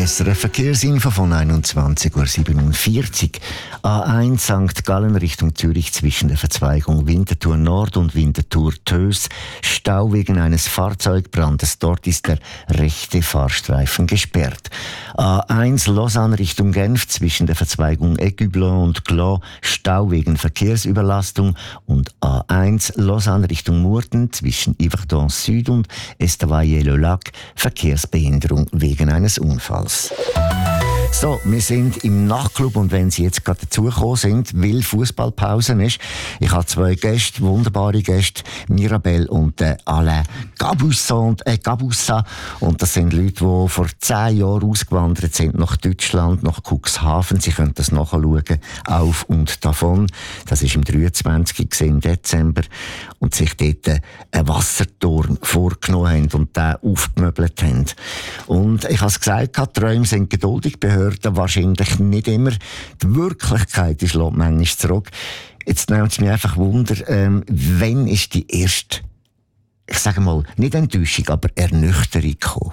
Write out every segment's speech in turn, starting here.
SRF Verkehrsinfo von 21:47 Uhr. A1 St. Gallen Richtung Zürich zwischen der Verzweigung Winterthur Nord und Winterthur Tös. Stau wegen eines Fahrzeugbrandes. Dort ist der rechte Fahrstreifen gesperrt. A1 Lausanne Richtung Genf zwischen der Verzweigung Écublon und Clos. Stau wegen Verkehrsüberlastung. Und A1 Lausanne Richtung Murten zwischen Yverdon Süd und Estavayer-le-Lac. Verkehrsbehinderung wegen eines Unfalls. So, wir sind im Nachtclub und wenn Sie jetzt gerade dazugekommen sind, weil Fußballpause ist, ich habe 2 Gäste, wunderbare Gäste, Mirabelle und Alain Gabussa. Und das sind Leute, die vor 10 Jahren ausgewandert sind nach Deutschland, nach Cuxhaven. Sie können das nachschauen, auf und davon. Das war im 23. im Dezember. Und sich dort einen Wasserturm vorgenommen haben und den aufgemöbelt haben. Und ich habe es gesagt, die Träume sind geduldig, Behörden wahrscheinlich nicht immer. Die Wirklichkeit ist manchmal zurück. Jetzt nimmt es mich einfach Wunder, wann ist die erste, ich sage mal, nicht Enttäuschung, aber Ernüchterung gekommen?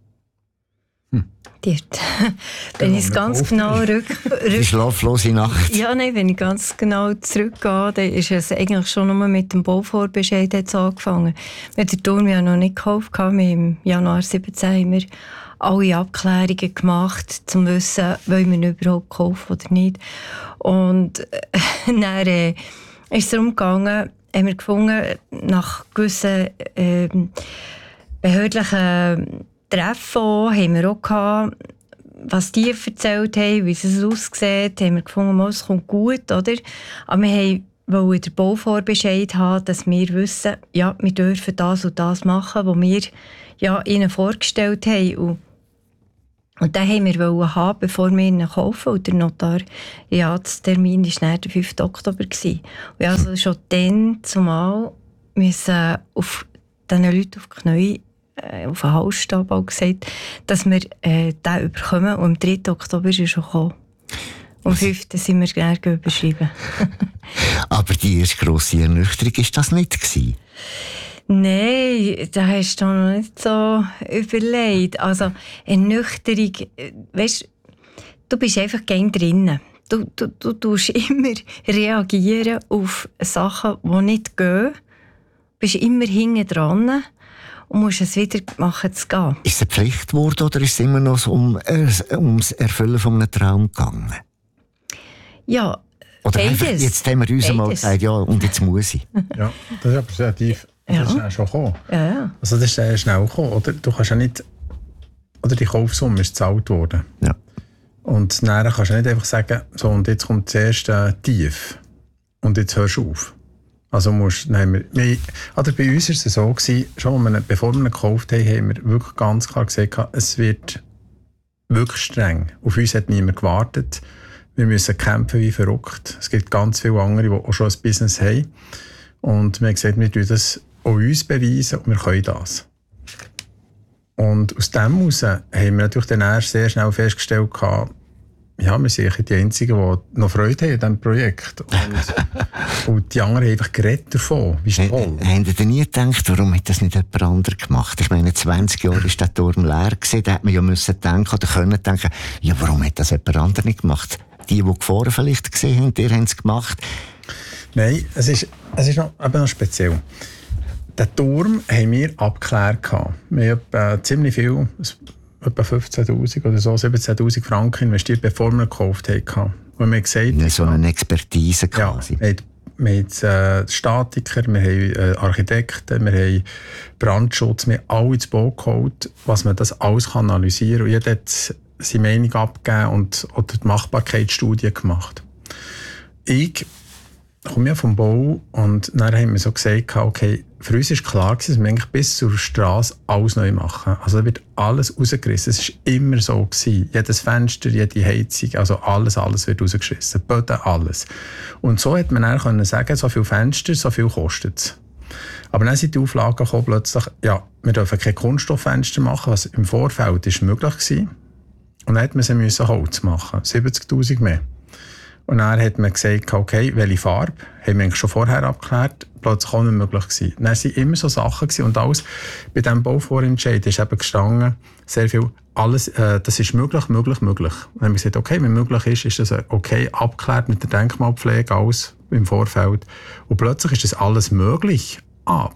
Wenn ich es ganz genau die schlaflose Nacht. Ja, nein, wenn ich ganz genau zurückgehe, dann ist es eigentlich schon nur mit dem Bauvorbescheid angefangen. Wir haben den Turm ja noch nicht gekauft. Im Januar 2017 haben wir alle Abklärungen gemacht, um zu wissen, wollen wir ihn überhaupt kaufen oder nicht. Und dann ist es darum gegangen, haben wir gefunden, nach gewissen behördlichen Treffen haben wir auch gehabt, was die erzählt haben, wie es aussieht, haben wir gefunden, es kommt gut, oder? Aber wir wollten den Bauvorbescheid haben, dass wir wissen, ja, wir dürfen das und das machen, was wir ja, ihnen vorgestellt haben. Und den haben wir haben, bevor wir ihn kaufen. Und der Notariatstermin war dann der 5. Oktober. Und ja, also schon dann zumal müssen auf diesen Leuten auf die Knie auf den Hals stehen, gesagt, dass wir den überkommen. Und am 3. Oktober ist er schon gekommen. Am 5. sind wir gerne überschreiben. Aber die erste grosse Ernüchterung war das nicht gewesen? Nein, da hast du noch nicht so überlegt. Also, Ernüchterung, weisst, du bist einfach gern drinnen. Du tust immer reagieren auf Sachen, die nicht gehen. Du bist immer hinten dran und musst es wieder machen zu gehen. Ist es eine Pflicht geworden oder ist es immer noch ums Erfüllen von einem Traum gegangen? Ja, oder einfach, jetzt haben wir uns mal gesagt, ja, und jetzt muss ich. Ja, das ist aber sehr tief. Das ist schon gekommen. Ja. Also das ist sehr schnell gekommen. Oder? Du kannst ja nicht, oder die Kaufsumme ist gezahlt worden. Ja. Und dann kannst du nicht einfach sagen, so, und jetzt kommt das erste Tief. Und jetzt hörst du auf. Also musst, oder bei uns war es so gewesen, schon bevor wir ihn gekauft haben, haben wir wirklich ganz klar gesagt, es wird wirklich streng. Auf uns hat niemand gewartet. Wir müssen kämpfen wie verrückt. Es gibt ganz viele andere, die auch schon ein Business haben. Und wir haben gesagt, wir tun das auch uns beweisen und wir können das. Und aus dem heraus haben wir natürlich dann erst sehr schnell festgestellt, ja, wir sind die Einzigen, die noch Freude haben an diesem Projekt. Und die anderen haben einfach geredet davon. Wie toll. Haben Sie denn nie gedacht, warum hat das nicht jemand anderes gemacht? Ich meine, 20 Jahre war der Turm leer gewesen. Da hätte man ja müssen denken oder können denken, ja, warum hat das jemand anderes nicht gemacht? Die gefahren vielleicht gesehen haben, die haben es gemacht. Nein, es ist noch speziell. Den Turm haben wir abgeklärt. Wir haben ziemlich viel, etwa 15'000 oder so, 17'000 Franken investiert, bevor wir ihn gekauft haben. Und wir haben gesagt, so eine Expertise quasi. Ja, wir haben Statiker, wir haben Architekten, wir haben Brandschutz, wir haben alle ins Boot geholt, was man das alles analysieren kann. Und jeder hat seine Meinung abgegeben oder die Machbarkeitsstudie gemacht. Ich komme ja vom Bau und dann haben wir so gesagt, okay, für uns war klar, dass wir eigentlich bis zur Straße alles neu machen. Also da wird alles rausgerissen. Es war immer so gewesen. Jedes Fenster, jede Heizung, also alles wird rausgeschissen. Böden, alles. Und so hat man dann können sagen, so viele Fenster, so viel kostet es. Aber dann sind die Auflagen gekommen, plötzlich, ja, wir dürfen keine Kunststofffenster machen, was im Vorfeld ist möglich war. Und dann musste man Holz machen, 70'000 mehr. Und dann hat man gesagt, okay, welche Farbe, haben wir eigentlich schon vorher abgeklärt, plötzlich auch nicht möglich gewesen. Dann waren immer so Sachen gewesen, und alles bei diesem Bauvorentscheid ist eben gestanden, sehr viel alles, das ist möglich. Und dann haben wir gesagt, okay, wenn möglich ist das okay, abgeklärt mit der Denkmalpflege, alles im Vorfeld. Und plötzlich ist das alles möglich, aber...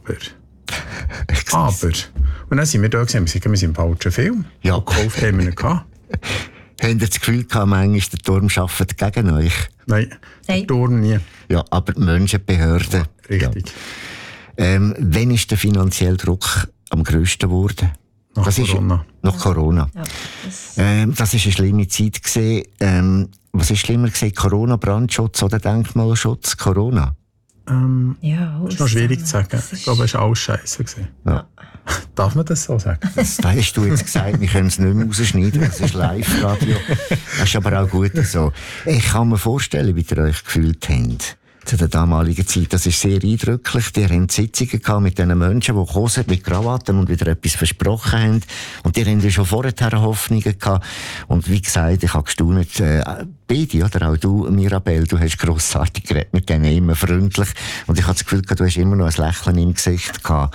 Und dann sind wir da gesehen, wir sind im falschen Film. Ja. Und gekauft haben wir nicht gehabt. Habt ihr das Gefühl gehabt, manchmal der Turm arbeitet gegen euch? Nein, der Turm nie. Ja, aber die Menschen, die Behörden. Richtig. Ja. Wann ist der finanzielle Druck am grössten geworden? Nach Corona. Nach Corona. Ja, das war eine schlimme Zeit gewesen. Was ist schlimmer gewesen? Corona, Brandschutz oder Denkmalschutz? Corona? ja, das ist noch schwierig zu sagen. Ich glaube, es war alles scheiße. Ja. Darf man das so sagen? Das hast du jetzt gesagt, wir können es nicht mehr rausschneiden, das ist Live-Radio. Das ist aber auch gut so. Ich kann mir vorstellen, wie ihr euch gefühlt habt zu der damaligen Zeit. Das ist sehr eindrücklich. Die haben Sitzungen gehabt mit diesen Menschen, die gekommen sind, mit Krawatten und wieder etwas versprochen haben. Und die haben schon vorher Hoffnungen gehabt. Und wie gesagt, ich habe gestaunt, beide, oder auch du, Mirabel, du hast grossartig geredet mit denen, immer freundlich. Und ich habe das Gefühl, du hast immer noch ein Lächeln im Gesicht gehabt.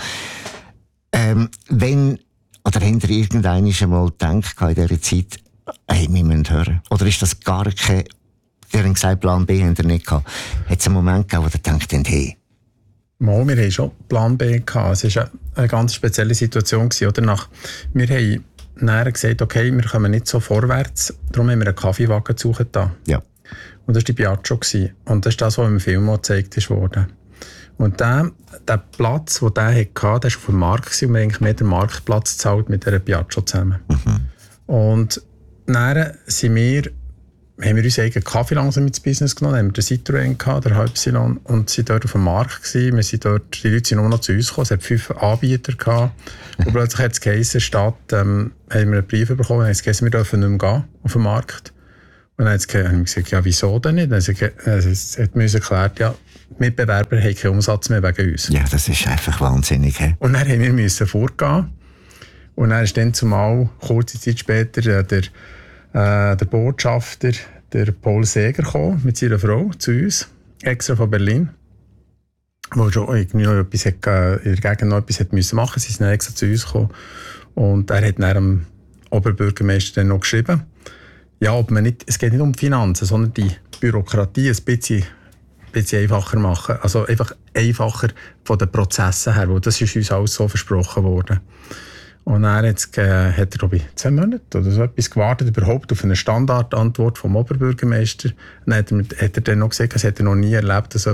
Oder habt ihr irgendwann einmal gedacht in dieser Zeit, hey, wir müssen hören? Oder ist das gar kein... Die haben gesagt, Plan B haben wir nicht gehabt. Hat es einen Moment gegeben, wo ihr denkt, hey? Wir haben schon Plan B gehabt. Es war eine ganz spezielle Situation gewesen, oder? Wir haben nachher gesagt, okay, wir kommen nicht so vorwärts, darum haben wir einen Kaffeewagen gesucht. Ja. Und das war die Piaggio gewesen. Und das ist das, was im Film gezeigt wurde. Und der Platz, den der hatte, der war auf dem Markt gewesen, und wir haben eigentlich mehr den Marktplatz gezahlt mit dieser Piaggio zusammen. Und dann haben wir uns eigenen Kaffee langsam ins Business genommen, haben wir den Citroën gehabt, der Halbsilon, und sind dort auf dem Markt gewesen. Wir sind dort, die Leute sind nur noch zu uns gekommen, es hat 5 Anbieter gehabt. Und plötzlich hat es geheißen, Stadt, haben wir einen Brief bekommen, und es geheißen, wir dürfen nicht mehr gehen auf den Markt. Und dann haben wir gesagt, ja, wieso denn nicht? Es hat mir erklärt, ja, die Mitbewerber haben keinen Umsatz mehr wegen uns. Ja, das ist einfach wahnsinnig. He? Und dann mussten wir vorgehen. Und dann ist dann zumal, kurze Zeit später, der Botschafter, der Paul Seeger, gekommen mit seiner Frau zu uns, extra von Berlin, wo schon irgendwie noch etwas in der Gegend noch etwas machen musste. Sie sind dann extra zu uns gekommen. Und er hat dann dem Oberbürgermeister dann noch geschrieben, ja, es geht nicht um die Finanzen, sondern die Bürokratie ein bisschen einfacher machen. Also einfach einfacher von den Prozessen her, weil das ist uns alles so versprochen worden. Und dann hat er, glaube ich, 2 Monate oder so etwas gewartet, überhaupt auf eine Standardantwort vom Oberbürgermeister. Dann hat er dann noch gesagt, es hätte er noch nie erlebt, dass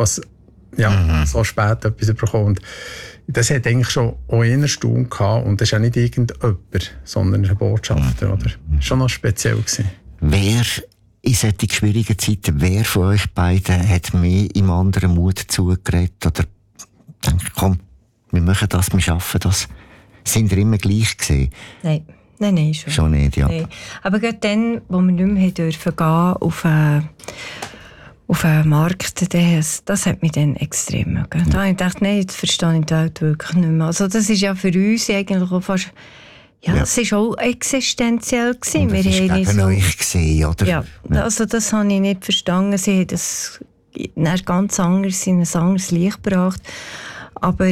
so spät etwas bekommen. Und das hat eigentlich schon auch eine Stunde gehabt. Und das ist auch nicht irgendjemand, sondern ein Botschafter. Oder? Schon noch speziell gewesen. Wer in solchen schwierigen Zeiten, wer von euch beiden hat mehr im anderen Mut zugeredet? Oder denkt, komm, wir machen das, wir schaffen das? Sind ihr immer gleich gewesen? Nein, schon. Schon nicht, ja. Nein. Aber gerade dann, wo wir nicht mehr dürfen gehen auf einen Markt, das hat mich dann extrem mögen. Da habe ich gedacht, nein, jetzt verstehe ich die Welt wirklich nicht mehr. Also das ist ja für uns eigentlich auch fast... Ja, es war auch existenziell gewesen. Und das ist gegen euch gewesen, oder? Ja, also das habe ich nicht verstanden. Sie haben das ganz anders in ein anderes Licht gebracht. Aber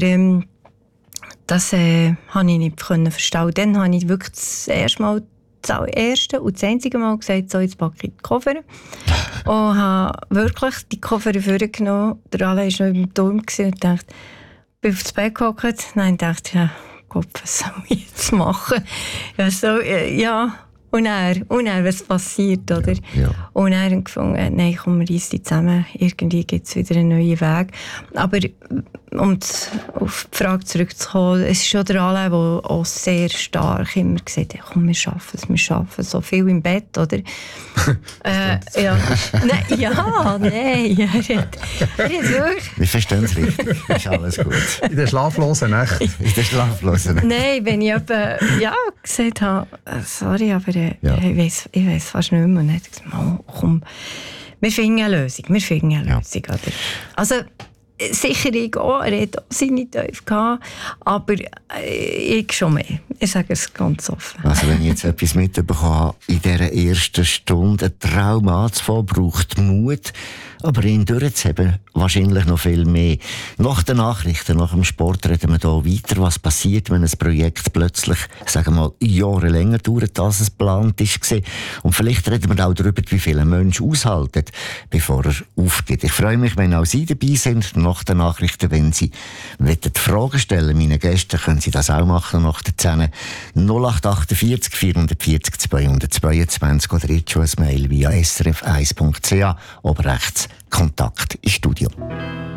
das habe ich nicht verstehen. Dann habe ich wirklich das erste und das einzige Mal gesagt, so, jetzt packe ich die Koffer. Und habe wirklich die Koffer vorgenommen. Der Alain war noch im Turm und dachte, bin auf das Bett gehockt. Nein, dachte ja, Gott, was soll ich jetzt machen? Ja, so, ja. Und er, was passiert, oder? Ja. Und er hat gefunden, nein, komm, wir reissen die zusammen. Irgendwie gibt es wieder einen neuen Weg. Aber um auf die Frage zurückzukommen, es ist schon der Alain, der auch sehr stark immer gesagt hat, komm, wir schaffen es. So viel im Bett, oder? Ja. Nein, ja, nein. Er hat wirklich... Wir verstehen es richtig. Ist alles gut. In der schlaflosen Nacht. In der schlaflosen Nacht. Nein, wenn ich gesagt habe, sorry, aber ich weiss fast nicht mehr. Und dann hat er gesagt, komm, wir finden eine Lösung. Oder? Also, sicher ich auch, er hat auch seine Teufel gehabt, aber ich schon mehr. Ich sage es ganz offen. Also wenn ich jetzt etwas mitbekomme, in dieser ersten Stunde ein Traum anzufangen, braucht Mut, aber ihn durchzuheben, wahrscheinlich noch viel mehr. Nach den Nachrichten, nach dem Sport reden wir hier weiter, was passiert, wenn ein Projekt plötzlich, sagen wir mal, Jahre länger dauert, als es geplant war. Und vielleicht reden wir auch darüber, wie viele Menschen aushalten, bevor er aufgeht. Ich freue mich, wenn auch Sie dabei sind, nach den Nachrichten, wenn Sie Fragen stellen meinen Gästen, können Sie das auch machen nach der 10 0848 440 222 oder jetzt schon ein Mail via srf1.ch, oben rechts Kontakt ins Studio.